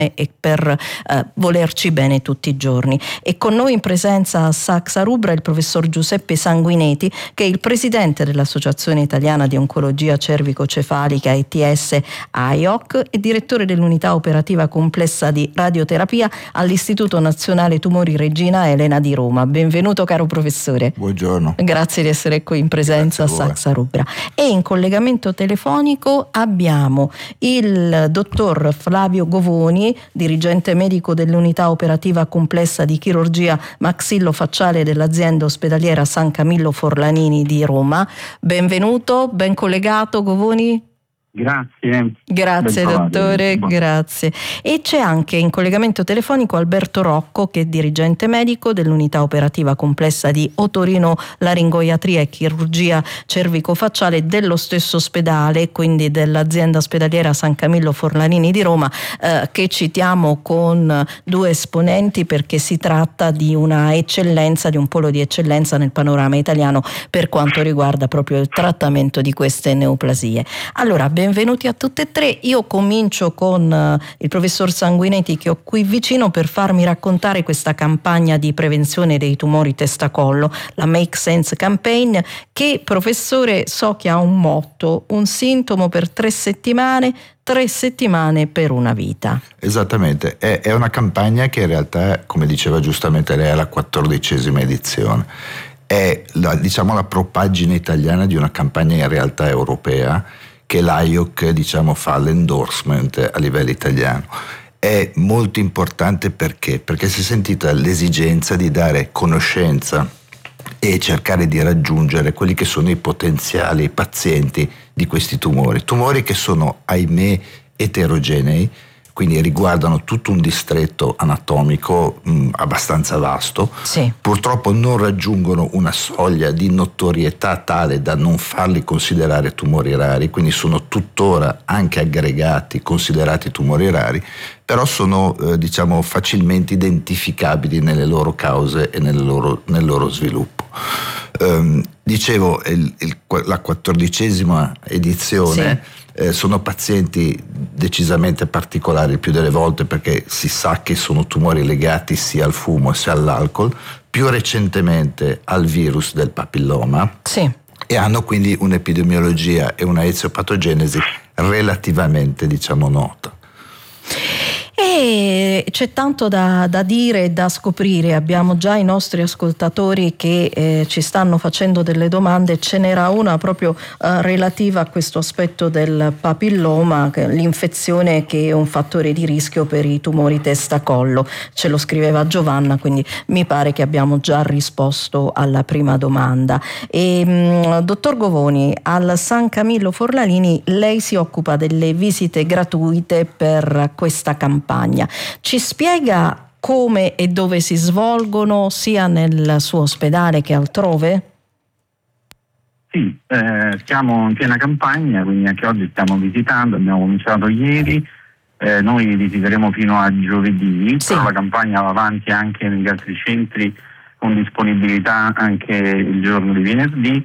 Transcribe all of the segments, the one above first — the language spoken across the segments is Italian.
e per volerci bene tutti i giorni. E con noi in presenza a Saxa Rubra il professor Giuseppe Sanguineti, che è il presidente dell'Associazione Italiana di Oncologia Cervico-Cefalica ETS-AIOC e direttore dell'unità operativa complessa di radioterapia all'Istituto Nazionale Tumori Regina Elena di Roma. Benvenuto caro professore. Buongiorno. Grazie di essere qui in presenza a Saxa Rubra. E in collegamento telefonico abbiamo il dottor Flavio Govoni, dirigente medico dell'unità operativa complessa di chirurgia maxillofacciale dell'azienda ospedaliera San Camillo Forlanini di Roma. Benvenuto, ben collegato Govoni. Grazie dottore, grazie. E c'è anche in collegamento telefonico Alberto Rocco, che è dirigente medico dell'unità operativa complessa di otorino laringoiatria e chirurgia cervicofacciale dello stesso ospedale, quindi dell'azienda ospedaliera San Camillo Forlanini di Roma, che citiamo con due esponenti perché si tratta di una eccellenza, di un polo di eccellenza nel panorama italiano per quanto riguarda proprio il trattamento di queste neoplasie. Allora, benvenuti a tutte e tre. Io comincio con il professor Sanguineti, che ho qui vicino, per farmi raccontare questa campagna di prevenzione dei tumori testacollo, la Make Sense Campaign, che professore so che ha un motto: un sintomo per 3 settimane, 3 settimane per una vita. Esattamente, è una campagna che in realtà, come diceva giustamente lei, è la 14ª edizione. È la propaggine italiana di una campagna in realtà europea, che l'AIOC fa l'endorsement a livello italiano. È molto importante perché si è sentita l'esigenza di dare conoscenza e cercare di raggiungere quelli che sono i potenziali pazienti di questi tumori che sono, ahimè, eterogenei, quindi riguardano tutto un distretto anatomico abbastanza vasto. Sì. Purtroppo non raggiungono una soglia di notorietà tale da non farli considerare tumori rari, quindi sono tuttora anche aggregati considerati tumori rari, però sono facilmente identificabili nelle loro cause e nel loro sviluppo. Dicevo, la 14ª edizione. Sì. Sono pazienti decisamente particolari il più delle volte, perché si sa che sono tumori legati sia al fumo sia all'alcol, più recentemente al virus del papilloma. Sì. E hanno quindi un'epidemiologia e una eziopatogenesi relativamente nota. E c'è tanto da dire e da scoprire. Abbiamo già i nostri ascoltatori che ci stanno facendo delle domande. Ce n'era una proprio relativa a questo aspetto del papilloma, l'infezione che è un fattore di rischio per i tumori testa-collo. Ce lo scriveva Giovanna, quindi mi pare che abbiamo già risposto alla prima domanda. Dottor Govoni, al San Camillo Forlanini lei si occupa delle visite gratuite per questa campagna. Ci spiega come e dove si svolgono, sia nel suo ospedale che altrove? Sì, siamo in piena campagna, quindi anche oggi stiamo visitando, abbiamo cominciato ieri, noi visiteremo fino a giovedì, sì. Però la campagna va avanti anche negli altri centri, con disponibilità anche il giorno di venerdì.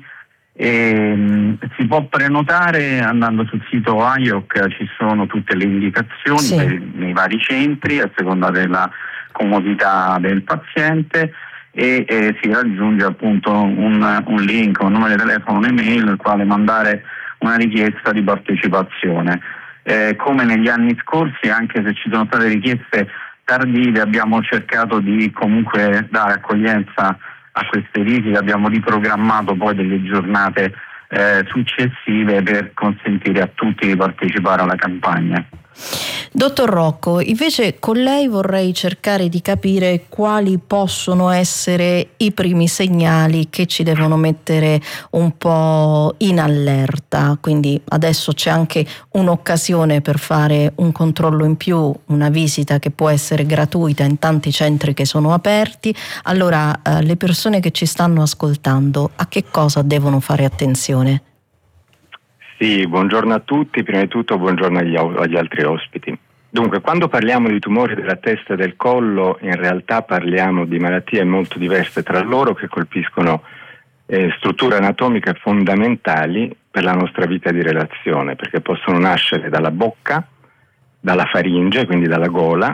E si può prenotare andando sul sito AIOC, ci sono tutte le indicazioni, sì. nei vari centri a seconda della comodità del paziente, e si raggiunge appunto un link, un numero di telefono, un'email al quale mandare una richiesta di partecipazione. Come negli anni scorsi, anche se ci sono state richieste tardive, abbiamo cercato di comunque dare accoglienza a queste visite. Abbiamo riprogrammato poi delle giornate successive per consentire a tutti di partecipare alla campagna. Dottor Rocco, invece con lei vorrei cercare di capire quali possono essere i primi segnali che ci devono mettere un po' in allerta. Quindi adesso c'è anche un'occasione per fare un controllo in più, una visita che può essere gratuita in tanti centri che sono aperti. Allora, le persone che ci stanno ascoltando, a che cosa devono fare attenzione? Sì, buongiorno a tutti, prima di tutto buongiorno agli altri ospiti. Dunque, quando parliamo di tumori della testa e del collo, in realtà parliamo di malattie molto diverse tra loro che colpiscono strutture anatomiche fondamentali per la nostra vita di relazione, perché possono nascere dalla bocca, dalla faringe, quindi dalla gola,